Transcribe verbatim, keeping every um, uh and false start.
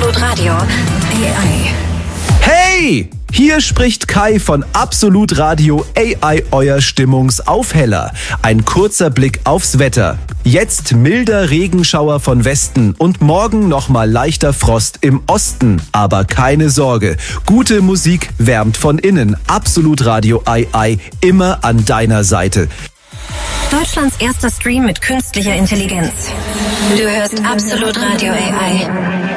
Absolut Radio A I. Hey! Hier spricht Kai von Absolut Radio A I, euer Stimmungsaufheller. Ein kurzer Blick aufs Wetter. Jetzt milder Regenschauer von Westen und morgen nochmal leichter Frost im Osten. Aber keine Sorge, gute Musik wärmt von innen. Absolut Radio A I, immer an deiner Seite. Deutschlands erster Stream mit künstlicher Intelligenz. Du hörst Absolut Radio A I.